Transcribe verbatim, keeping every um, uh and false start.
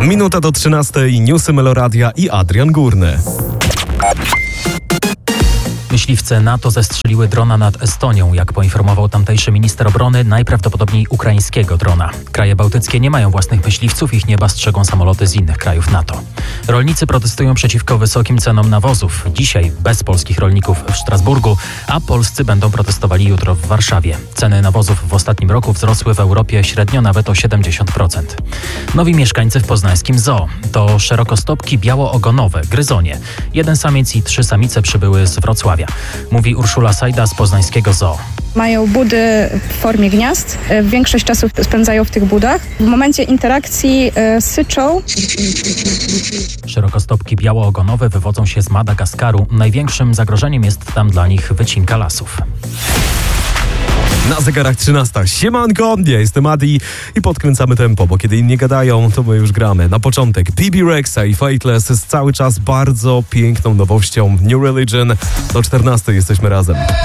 Minuta do trzynastej, newsy Meloradia i Adrian Górny. Myśliwce NATO zestrzeliły drona nad Estonią. Jak poinformował tamtejszy minister obrony, najprawdopodobniej ukraińskiego drona. Kraje bałtyckie nie mają własnych myśliwców, ich nieba strzegą samoloty z innych krajów NATO. Rolnicy protestują przeciwko wysokim cenom nawozów. Dzisiaj bez polskich rolników w Strasburgu, a polscy będą protestowali jutro w Warszawie. Ceny nawozów w ostatnim roku wzrosły w Europie średnio nawet o siedemdziesiąt procent. Nowi mieszkańcy w poznańskim zoo to szerokostopki białoogonowe, gryzonie. Jeden samiec i trzy samice przybyły z Wrocławia. Mówi Urszula Sajda z poznańskiego zoo. Mają budy w formie gniazd. Większość czasu spędzają w tych budach. W momencie interakcji e, syczą. Szerokostopki białoogonowe wywodzą się z Madagaskaru. Największym zagrożeniem jest tam dla nich wycinka lasów. Na zegarach trzynasta. Siemanko, ja jestem Adi i podkręcamy tempo, bo kiedy inni gadają, to my już gramy. Na początek P B Rexa i Fateless z cały czas bardzo piękną nowością New Religion. Do czternastej jesteśmy razem.